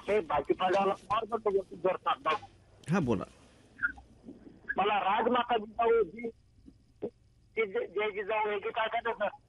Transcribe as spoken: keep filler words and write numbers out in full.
हे भाजीपाल्याला फार मोठं दर साधतात. हा बोला. मला राजमाता जिजाऊ जी जी- जय जिजाऊ हे काय काय सर